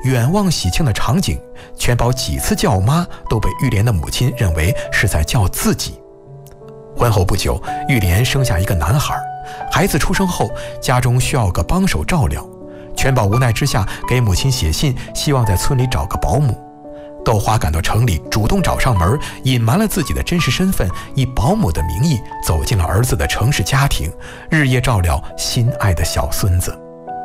远望喜庆的场景，全宝几次叫妈都被玉莲的母亲认为是在叫自己。婚后不久，玉莲生下一个男孩，孩子出生后，家中需要个帮手照料，全宝无奈之下给母亲写信，希望在村里找个保姆。豆花赶到城里，主动找上门，隐瞒了自己的真实身份，以保姆的名义走进了儿子的城市家庭，日夜照料心爱的小孙子。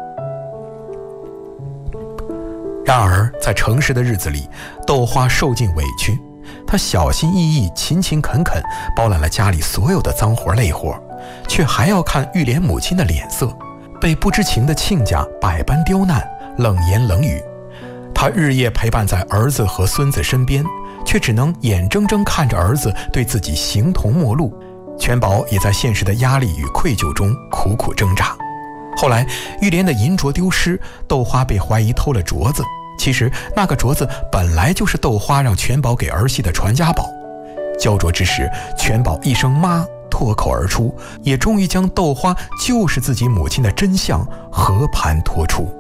然而在城市的日子里，豆花受尽委屈，她小心翼翼、勤勤恳恳，包揽了家里所有的脏活累活，却还要看玉莲母亲的脸色，被不知情的亲家百般刁难，冷言冷语。他日夜陪伴在儿子和孙子身边，却只能眼睁睁看着儿子对自己形同陌路。全宝也在现实的压力与愧疚中苦苦挣扎。后来玉莲的银镯丢失，豆花被怀疑偷了镯子，其实那个镯子本来就是豆花让全宝给儿媳的传家宝。焦灼之时，全宝一声妈脱口而出，也终于将豆花就是自己母亲的真相和盘托出。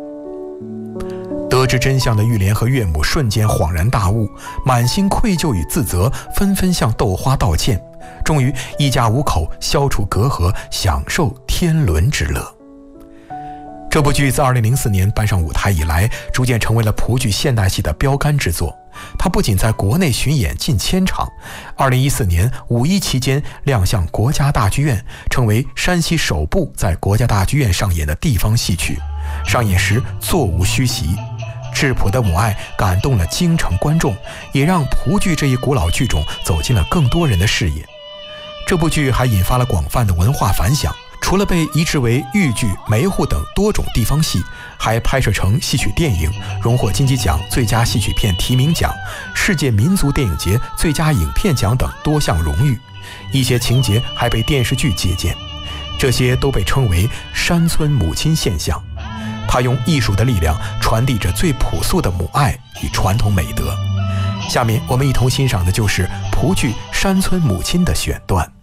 得知真相的玉莲和岳母瞬间恍然大悟，满心愧疚与自责，纷纷向豆花道歉，终于一家五口消除隔阂，享受天伦之乐。这部剧自2004年搬上舞台以来，逐渐成为了蒲剧现代戏的标杆之作。它不仅在国内巡演近1000场，2014年五一期间亮相国家大剧院，成为山西首部在国家大剧院上演的地方戏曲。上演时座无虚席，质朴的母爱感动了京城观众，也让蒲剧这一古老剧种走进了更多人的视野。这部剧还引发了广泛的文化反响，除了被移植为豫剧、梅户等多种地方戏，还拍摄成戏曲电影，荣获金鸡奖最佳戏曲片提名奖、世界民族电影节最佳影片奖等多项荣誉。一些情节还被电视剧借鉴，这些都被称为山村母亲现象。它用艺术的力量传递着最朴素的母爱与传统美德。下面我们一同欣赏的就是蒲剧《山村母亲》的选段。